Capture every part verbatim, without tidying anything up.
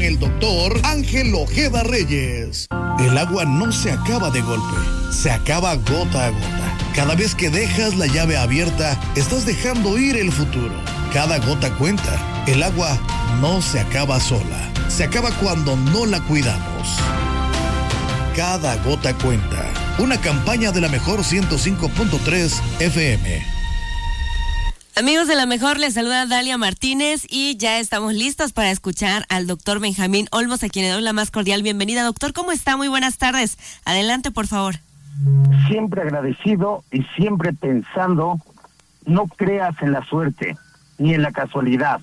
el doctor Ángel Ojeda Reyes. El agua no se acaba de golpe, se acaba gota a gota. Cada vez que dejas la llave abierta, estás dejando ir el futuro. Cada gota cuenta. El agua no se acaba sola, se acaba cuando no la cuidamos. Cada gota cuenta. Una campaña de la Mejor ciento cinco punto tres F M. Amigos de La Mejor, les saluda Dalia Martínez y ya estamos listos para escuchar al doctor Benjamín Olmos, a quien le doy la más cordial bienvenida. Doctor, ¿cómo está? Muy buenas tardes. Adelante, por favor. Siempre agradecido y siempre pensando, no creas en la suerte ni en la casualidad.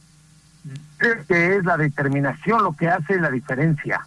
Creo que es la determinación lo que hace la diferencia.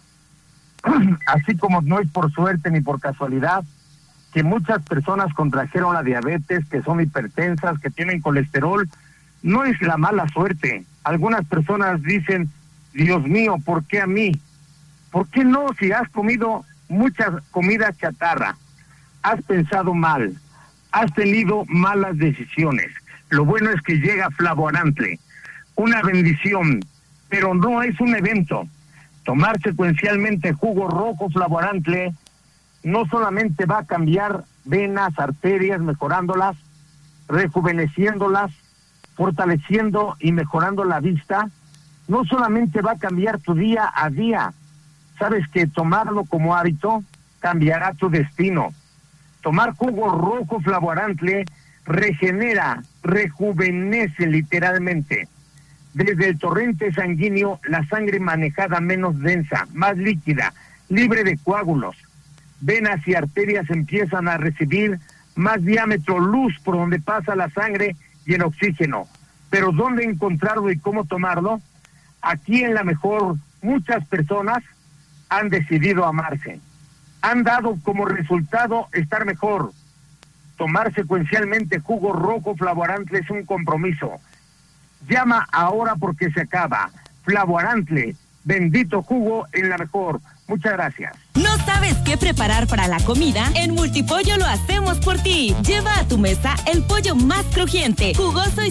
Así como no es por suerte ni por casualidad que muchas personas contrajeron la diabetes, que son hipertensas, que tienen colesterol, no es la mala suerte. Algunas personas dicen, Dios mío, ¿por qué a mí? ¿Por qué no si has comido mucha comida chatarra? Has pensado mal, has tenido malas decisiones. Lo bueno es que llega Flavoarantle, una bendición, pero no es un evento. Tomar secuencialmente jugo rojo Flavoarantle no solamente va a cambiar venas, arterias, mejorándolas, rejuveneciéndolas, fortaleciendo y mejorando la vista, no solamente va a cambiar tu día a día. Sabes que tomarlo como hábito cambiará tu destino. Tomar jugo rojo Flavoarantle regenera, rejuvenece literalmente. Desde el torrente sanguíneo, la sangre manejada menos densa, más líquida, libre de coágulos. Venas y arterias empiezan a recibir más diámetro, luz por donde pasa la sangre y el oxígeno. Pero ¿dónde encontrarlo y cómo tomarlo? Aquí en La Mejor, muchas personas han decidido amarse. Han dado como resultado estar mejor. Tomar secuencialmente jugo rojo Flavoarantle es un compromiso. Llama ahora porque se acaba. Flavoarantle, bendito jugo en La Mejor. Muchas gracias. ¿No sabes qué preparar para la comida? En Multipollo lo hacemos por ti. Lleva a tu mesa el pollo más crujiente, jugoso y